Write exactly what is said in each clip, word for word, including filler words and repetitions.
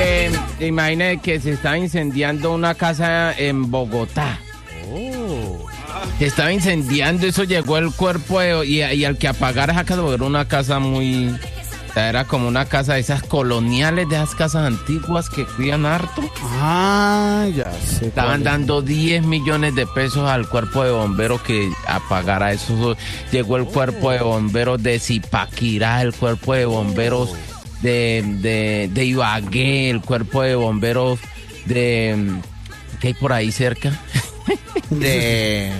Eh, imagine que se estaba incendiando una casa en Bogotá. Oh. Se estaba incendiando, eso llegó el cuerpo de, y, y al que apagara esa casa, porque era una casa muy... O sea, era como una casa de esas coloniales, de esas casas antiguas que cuidan harto. Ah, ya sé. Estaban dando diez millones de pesos al cuerpo de bomberos que apagara eso. Llegó el cuerpo de bomberos de Zipaquirá, el cuerpo de bomberos de, de, de Ibagué, el cuerpo de bomberos de... ¿Qué hay por ahí cerca? De...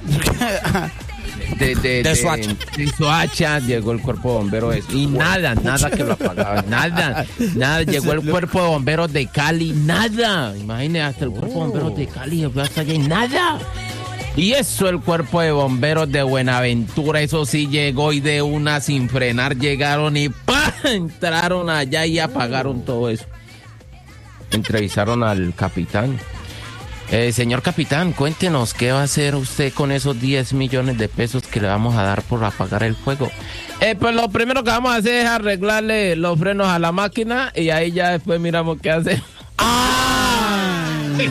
De, de, de Soacha. De, de Soacha llegó el cuerpo de bomberos eso. Y nada, nada que lo apagaba. Nada, nada. Llegó el cuerpo de bomberos de Cali. Nada. Imagínate, hasta el cuerpo de bomberos de Cali. Hasta allá y nada. Y eso, el cuerpo de bomberos de Buenaventura. Eso sí llegó y de una sin frenar llegaron y ¡pam! Entraron allá y apagaron todo eso. Entrevistaron al capitán. Eh, señor capitán, cuéntenos, ¿qué va a hacer usted con esos diez millones de pesos que le vamos a dar por apagar el fuego? Eh, pues lo primero que vamos a hacer es arreglarle los frenos a la máquina y ahí ya después miramos qué hacer. ¡Ah!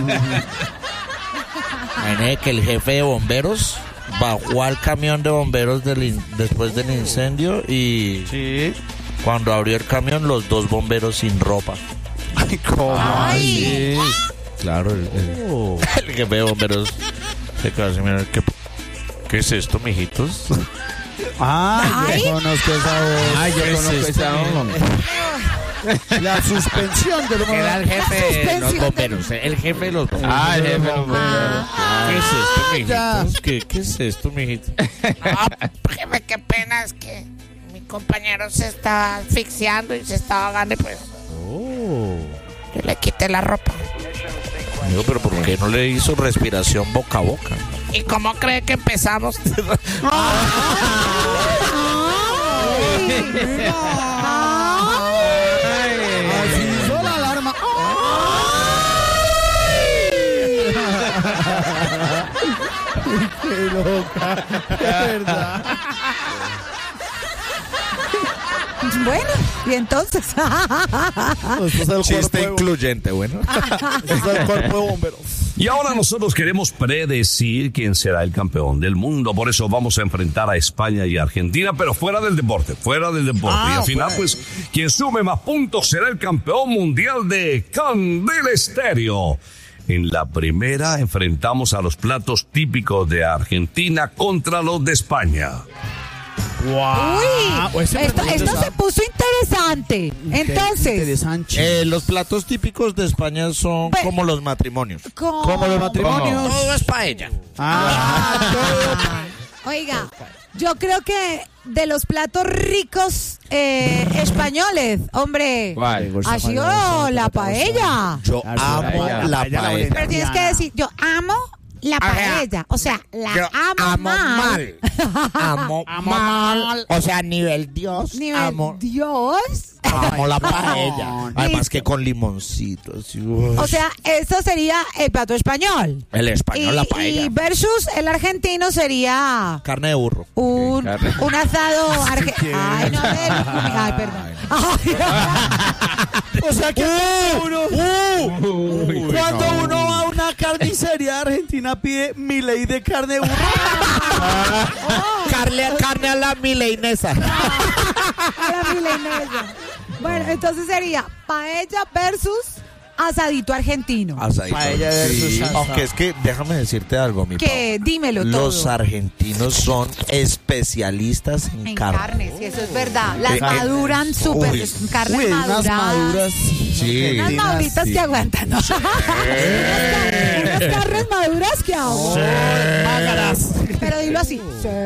Imagínate que el jefe de bomberos bajó al camión de bomberos del in- después del incendio y Sí. cuando abrió el camión los dos bomberos sin ropa. Ay, ¿cómo? Ay. Sí. Claro, el, el, el jefe de bomberos se quedó así, mira, ¿qué, ¿qué es esto, mijitos? Ah, Ay. yo conozco esa voz. Ay, yo ¿Qué es conozco esto, esa mijo? La suspensión de los Era el jefe de los suspensión. bomberos, el jefe de los bomberos. Ah, el jefe de los bomberos. ¿Qué es esto, ya. mijitos? ¿Qué, ¿Qué es esto, mijitos? Ah, jefe, qué pena, es que mi compañero se estaba asfixiando y se estaba ahogando y pues Oh. yo le quité la ropa. Digo, pero ¿por qué no le hizo respiración boca a boca? ¿Y cómo cree que empezamos? Así hizo la alarma. Qué loca, de verdad. Bueno, y entonces. Este es el Chiste cuerpo de- incluyente, bueno. este es el cuerpo de bomberos. Y ahora nosotros queremos predecir quién será el campeón del mundo. Por eso vamos a enfrentar a España y Argentina, pero fuera del deporte, fuera del deporte. Ah, y al final, fuera. pues, quien sume más puntos será el campeón mundial de Candela Estéreo. En la primera enfrentamos a los platos típicos de Argentina contra los de España. Uy, ese esto, pregunta esto está- se puso interesante. Entonces, Interesante. Eh, los platos típicos de España son Pe- como los matrimonios. ¿cómo? Como los matrimonios. Todo es paella. Ah, todo. Oiga, yo creo que de los platos ricos eh, españoles, hombre, ¿Cuál? ha sido la paella. Yo Claro, amo paella. la Paella, la paella. Pero tienes que decir, yo amo la Ajá. paella. O sea, la Yo amo, amo mal. mal. Amo, mal. O sea, nivel Dios. Nivel amo, Dios. amo la come paella. on. Además Listo. que con limoncito. así, uy. O sea, eso sería el plato español. el español, y, la paella. y versus el argentino sería Carne de burro. un, carne. un asado argentino. Ay, no, de lucumi. Ay, perdón. Ay, O sea que uno, Uy, cuando no. uno va a una carnicería de Argentina pide mi ley de carne de burro. Carne, carne a la mileinesa. a la milanesa. Bueno, entonces sería paella versus asadito argentino. Asadito. Paella versus Sí. asado. Aunque es que déjame decirte algo, mi Que dímelo todo. Los argentinos son especialistas en, En carne. carnes, sí, eso es verdad. Las Eh, eh, maduran súper. uy, Carnes Uy, unas maduradas. maduras. Sí. Unas argentinas, maduritas sí. que aguantan, ¿no? unas, car- unas carnes maduras que aguantan. Mágaras. Pero dilo así.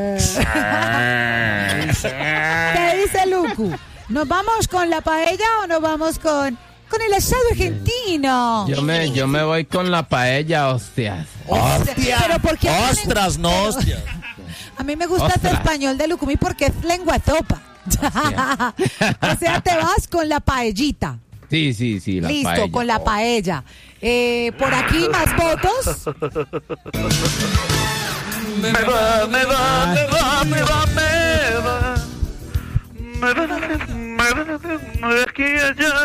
¿Qué dice Lucu? ¿Nos vamos con la paella o nos vamos con, con el asado argentino? Yo me, yo me voy con la paella, hostias. Pero ¿por qué? a mí me- Ostras, no, pero- hostia. A mí me gusta este Ostras. español de Lucumí porque es lengua sopa. O sea, te vas con la paellita. Sí, sí, sí, la Listo, paella. con la paella. Eh, por aquí más votos. Me va, me va, me va, me va, me va. Me va, me de aquí a allá.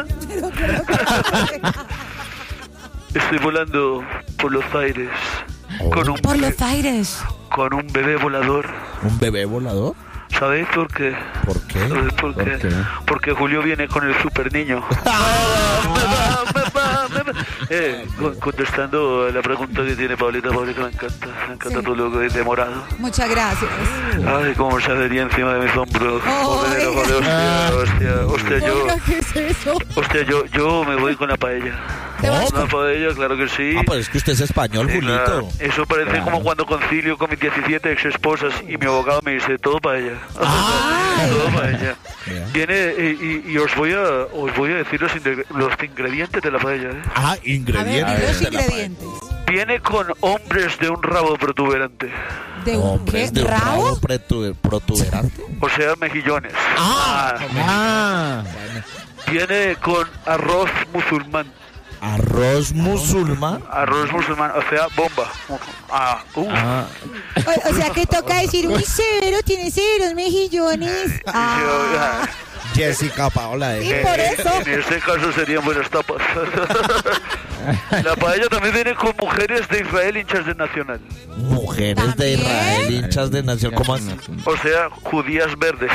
Estoy volando por los aires. Con un Por los aires. Con un bebé volador. ¿Un bebé volador? ¿Sabéis por qué? ¿Por qué? ¿Sabéis por qué? ¿Por qué? Porque Julio viene con el super niño. eh, con- contestando a la pregunta que tiene Paulita, Paulita, me encanta. Me encanta Sí. tu logo de morado. Muchas gracias. Ay, cómo se vería encima de mis hombros. Oh, Joder, joder, Ah. hostia, hostia, hostia, yo, Oiga, ¿qué es eso? hostia, yo, yo me voy con la paella. ¿Te vas Una paella, claro que sí. Ah, pues es que usted es español, Sí, claro. Julito. Eso parece como cuando concilio con mis diecisiete ex esposas y mi abogado me dice todo para ella. Todo para ella. Viene eh, y, y os voy a os voy a decir los, ingre- los ingredientes de la paella. ¿eh? Ah, A ver, ingredientes. di los de la ingredientes. Viene con hombres de un rabo protuberante, ¿De paella. un Hombres qué? de un rabo ¿Rabo? pretu- protuberante. o sea, mejillones. Ah, Ah, viene con arroz musulmán. Arroz musulmán. Arroz musulmán, o sea, bomba. Ah, uh. ah. O, o sea que toca decir, uy, severo, tiene severos mejillones. Ah, Jessica Paola. sí, eh. por eso. En este caso serían buenas tapas. La paella también viene con mujeres de Israel hinchas de Nacional. Mujeres de ¿También? Israel, hinchas de nación. ¿Cómo así? O sea, judías verdes.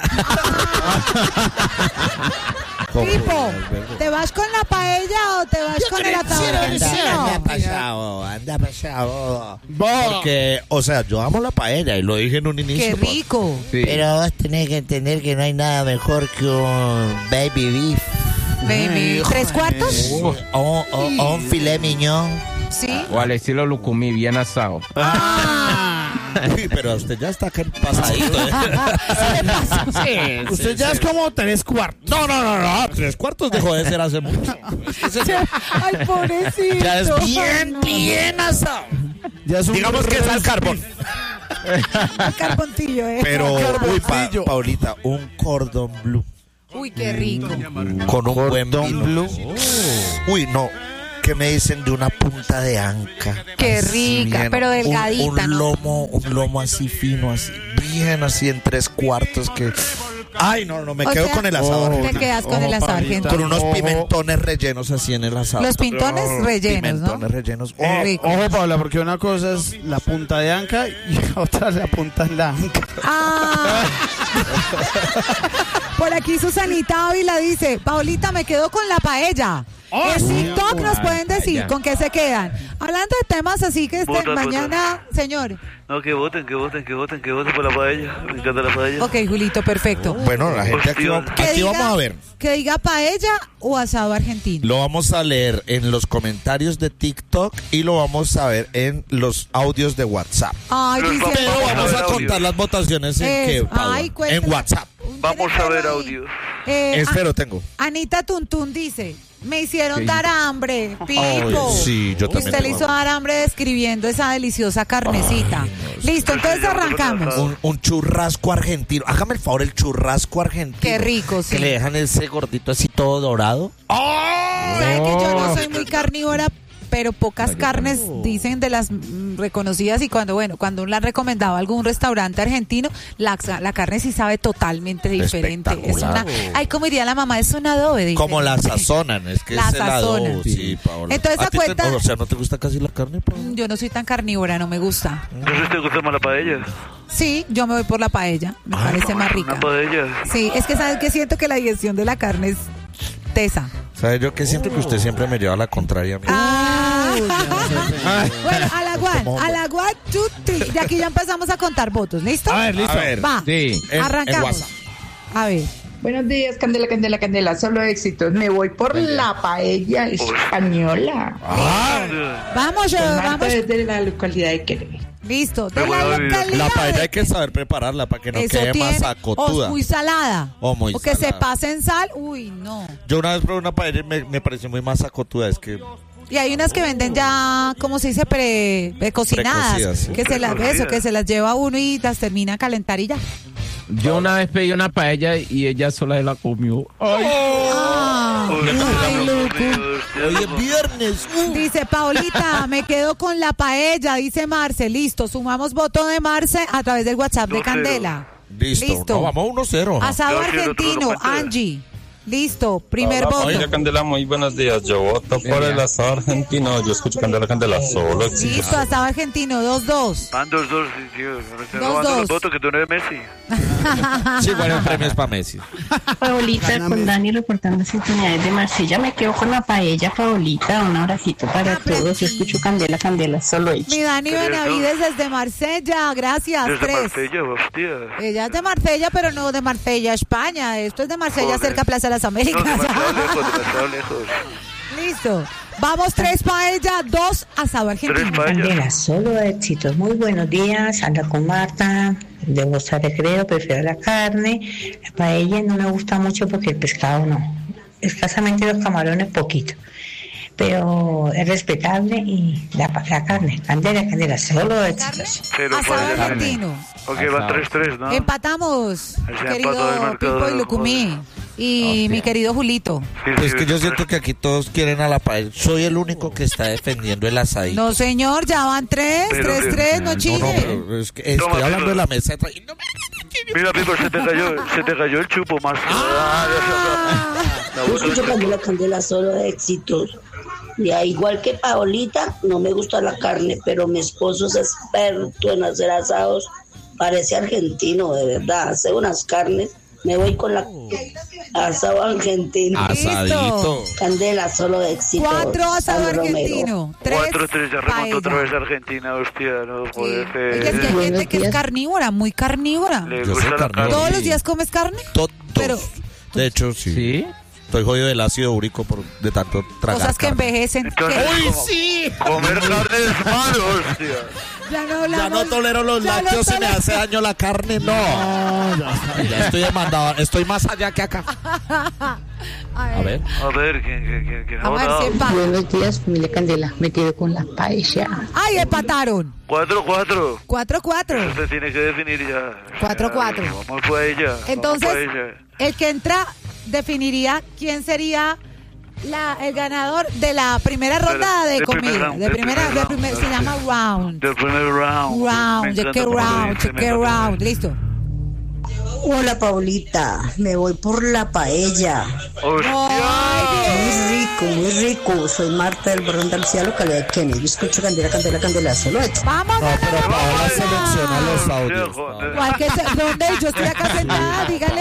Pipo, ¿te vas con la paella o te vas con el atado Anda argentino? pasado, anda pasado. Porque, o sea, yo amo la paella y lo dije en un inicio. Qué rico. Sí. Pero vos tenés que entender que no hay nada mejor que un baby beef Baby, ¿tres cuartos? o, o- o un filet mignon. Sí. O al estilo Lucumí, bien asado. Uy, pero usted ya está que pasadito. ¿eh? Se le pasó. Usted ya es como tres cuartos. No, no, no, no. Tres cuartos dejó de ser hace mucho. Ay, pobrecito. Ya es Ay, bien, no. bien asado. Ya es un Digamos que es al carbón. Un carboncillo, ¿eh? Pero, uy, pa- Carboncillo. Paulita, un cordón blue Uy, qué rico. con un buen vino. Uy, no. ¿Qué me dicen de una punta de anca? Qué Así rica, bien, pero un- delgadita, Un, ¿no? lomo, un lomo así fino, así, bien así en tres cuartos que... Ay, no, no, me O quedo sea, con el asado oh, Te argentino. quedas con el asado Paulita. argentino. Con unos Ojo. pimentones rellenos así en el asado. Los pintones rellenos, Pimentones ¿no? rellenos. Qué Oh, rico. Ojo, Paula, porque una cosa es la punta de anca y otra es la punta en la anca. Ah. Por aquí Susanita Ávila dice, Paulita, me quedo con la paella. En TikTok nos pueden decir ya. con qué se quedan. Hablando de temas así que estén Vota, mañana, señor. No, que voten, que voten, que voten, que voten por la paella. Me encanta la paella. Ok, Julito, perfecto. Bueno, la gente aquí, va- Hostia. Que aquí diga- vamos a ver. Que diga paella o asado argentino. Lo vamos a leer en los comentarios de TikTok y lo vamos a ver en los audios de WhatsApp. Ay, Los dice. vamos Pero a vamos ver a audios. contar las votaciones en Es- qué, Paula? ay, En cuéntela. WhatsApp. Un Vamos a ver teléfono ahí. audios. Eh, Espero, a- tengo. Anita Tuntún dice, me hicieron Sí. dar hambre, Pipo. Ay, sí, yo también Usted le tengo hizo hambre. dar hambre describiendo esa deliciosa carnecita. Listo, entonces Sí, yo creo que arrancamos. no. Un, un churrasco argentino. Hágame el favor, el churrasco argentino. Qué rico, sí. Que le dejan ese gordito así todo dorado. Sabe que yo no soy muy carnívora, pero pocas carnes dicen de las mm, reconocidas y cuando, bueno, cuando uno la han recomendado a algún restaurante argentino, la, la carne sí sabe totalmente diferente. Es una, Espectacular. ay, como diría la mamá, es un adobe. dice. Como la sazonan, es que La es el adobo, sazonan. sí, Paola. Entonces, ¿A ti te- cuenta- o sea, ¿no te gusta casi la carne, Paola? Yo no soy tan carnívora, no me gusta. Entonces te gusta más la paella. Sí, yo me voy por la paella, me parece más rica. Una paella. Sí, es que sabes que siento que la digestión de la carne es tesa. ¿Sabes? Yo que siento que usted siempre me lleva a la contraria. amigo. Ah. Bueno, a la guan, Como- a la guan, two, three. De aquí ya empezamos a contar votos, ¿listo? A ver, listo. A ver, Va, Sí. en- en arrancamos. WhatsApp. A ver. Buenos días, Candela, Candela, Candela, solo éxitos. Me voy por la paella española. Vamos, yo, Con Marta vamos. desde la localidad de Querétaro. Listo. De Me voy la a vivir. localidad La paella de- hay que saber prepararla para que no Eso quede tiene, más acotuda. o muy salada. O muy que se salada. pase en sal. Uy, no. Yo una vez probé una paella y me, me pareció muy más acotuda. Es que Y hay unas que venden ya, como se dice, pre, precocinadas. Precocidas, sí. Que se las Precocidas. eso, que se las lleva uno y las termina a calentar y ya. Yo una vez pedí una paella y ella sola se la comió. Ay, Ah. Uy, Ay, loco. hoy es viernes. uh. Dice Paulita, me quedo con la paella, dice Marce. Listo, sumamos voto de Marce a través del WhatsApp de Dos cero. Candela. Listo. Listo. No, vamos uno cero. Asado Yo sí, el otro argentino, no cuenta. Angie. Listo, primer Hola, voto. Paella Candela, muy buenos días. Yo voto por el asado argentino. Yo escucho Candela Candela, solo éxitos. Listo, asado argentino, dos dos. Van dos, dos, sí, tío. Me están Dos, robando dos. los votos que tú no eres Messi. Sí, bueno, el premio es para Messi. Paolita, con Dani reportando sintonía desde Marsella. Me quedo con la paella, Paolita. Un abracito para todos. Yo escucho Candela, Candela, solo hecho. Mi Dani Benavides desde Marsella, gracias, Desde tres. Marsella, hostia. Ella es de Marsella, pero no de Marsella, España. Esto es de Marsella, Joder. cerca a Plaza de las No, Américas. demasiado lejos, demasiado lejos. Listo. Vamos, tres paella, dos asado argentino. Tres paellas. Candela, solo éxitos. Muy buenos días. Anda con Marta. De gustar recreo, prefiero la carne. La paella no me gusta mucho porque el pescado no. Escasamente los camarones, poquito. Pero es respetable y la, la carne. Candela, Candela, solo éxitos. Cero Asado paellas. argentino. Ok, van tres tres, ¿no? Empatamos, Se ha empatado el querido marcador, Pipo y Lucumí. Y mi querido Julito. Sí, Pues sí, que yo sí, siento que aquí todos quieren a la paella. Soy el único que está defendiendo el asadito. No, señor, ya van tres, Pero, tres, pero, tres, no No, no, chille. pero es que estoy Toma, hablando Pipo. de la mesa de tra- no me- Mira, Pipo, se te cayó, se te cayó el chupo más. Ah, ya, ya, Yo ya. escucho Candela Candela, solo éxitos. Ya, igual que Paolita, no me gusta la carne, pero mi esposo es experto en hacer asados. Parece argentino, de verdad. Hace unas carnes. Me voy con la asado argentino. Asadito. Candela, solo éxitos. Cuatro asado Sandro Romero. argentino. Tres Cuatro tres, ya remontó otra paella. vez Argentina, hostia, no Sí. puede Oye, es que hay ser. gente que es carnívora, muy carnívora. Le Yo soy gusta la carnívoro. carne. ¿Todos los días comes carne? Todos. Pero- De hecho, sí. ¿Sí? Estoy jodido del ácido úrico por de tanto tragar Cosas que carne. envejecen. Entonces, ¿Qué? como- sí! Comer carne es malo, hostia. Ya no Ya hablamos. no tolero los ya no lácteos, se me tolero- hace daño la carne, no. Ya estoy demandado, estoy más allá que acá. A A ver. A ver, ¿quién, quién, quién, quién ha Vamos a ver si votado? empatan. Buenos días, familia Candela. Me quedo con la paella. ¡Ay, empataron! Cuatro, cuatro. Cuatro, cuatro. Usted tiene que definir ya. Cuatro, cuatro. Vamos por ella. Entonces, vamos por ella. el que entra definiría quién sería la, el ganador de la primera ronda de, del primer comida. round, de del primera, primer de round. primer, se llama round. Del primer round. Round, Me check encanta it cómo lo round, dice, check me it encanta cómo lo round. Listo. Hola, Paulita. Me voy por la paella. dice. ¡Hostia! Muy rico, muy rico. Soy Marta del Barrio Andalucía, localidad de Kennedy. Yo escucho Candela, Candela, Candela, solo hecho. Vamos, No, pero ganadora. Paola selecciona los Hostia, audios. joder. ¿Cuál que se- ¿Dónde? Yo estoy acá sentada, dígale.